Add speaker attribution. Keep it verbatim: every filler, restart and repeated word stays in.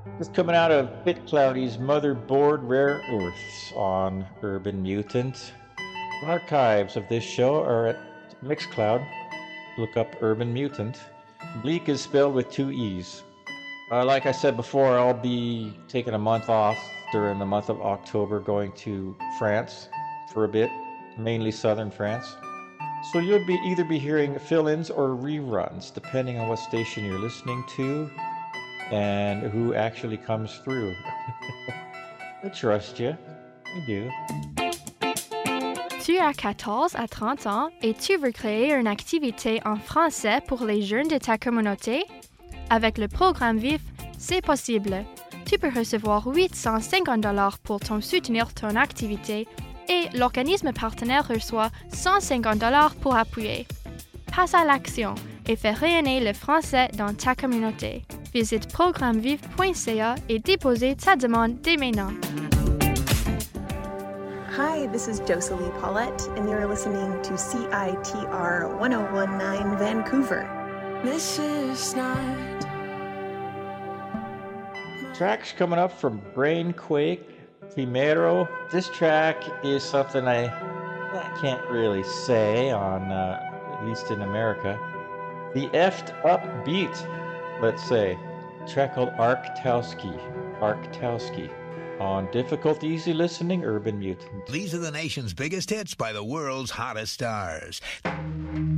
Speaker 1: Just coming out of BitCloudy's Motherboard Rare Earths on Urban Mutant. Archives of this show are at Mixcloud. Look up Urban Mutant. Bleak is spelled with two E's. Uh, like I said before, I'll be taking a month off during the month of October, going to France for a bit, mainly southern France. So you'll be either be hearing fill-ins or reruns, depending on what station you're listening to and who actually comes through. I trust you. I do.
Speaker 2: Tu as quatorze à trente ans et tu veux créer une activité en français pour les jeunes de ta communauté? Avec le programme V I F, c'est possible. Tu peux recevoir huit cent cinquante dollars pour ton soutenir ton activité et l'organisme partenaire reçoit cent cinquante dollars pour appuyer. Passe à l'action et fais rayonner le français dans ta communauté. Visite programme vive point c a et déposez ta demande dès maintenant.
Speaker 3: Hi, this is Jocelyn Paulette, and you're listening to C I T R one oh one point nine Vancouver.
Speaker 4: This is not...
Speaker 1: Tracks coming up from Brainquake, Primero. This track is something I, I can't really say on, uh, at least in America. The effed up beat, let's say. A track called Arktowski. Arktowski. On Difficult Easy Listening, Urban Mutant.
Speaker 5: These are the nation's biggest hits by the world's hottest stars.